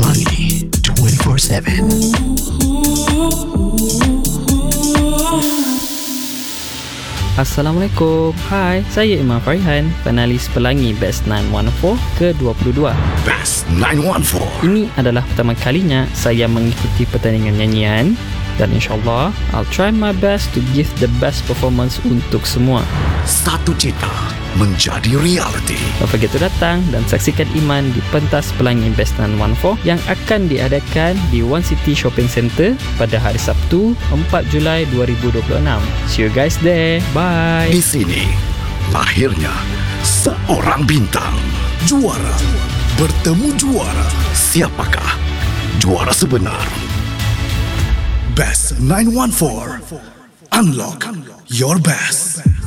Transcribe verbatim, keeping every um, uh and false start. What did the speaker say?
Pelangi dua puluh empat tujuh. Assalamualaikum. Hai, saya Imam Farihan, penalis Pelangi Best sembilan satu empat ke dua puluh dua. Best sembilan satu empat. Ini adalah pertama kalinya saya mengikuti pertandingan nyanyian dan insyaAllah I'll try my best to give the best performance untuk semua. Satu cita menjadi realiti. Don't forget to datang dan saksikan Iman di pentas Pelangi Best sembilan satu empat yang akan diadakan di One City Shopping Centre pada hari Sabtu empat Julai dua ribu dua puluh enam. See you guys there. Bye. Di sini lahirnya seorang bintang. Juara bertemu juara. Siapakah juara sebenar? Best sembilan satu empat. Unlock your best.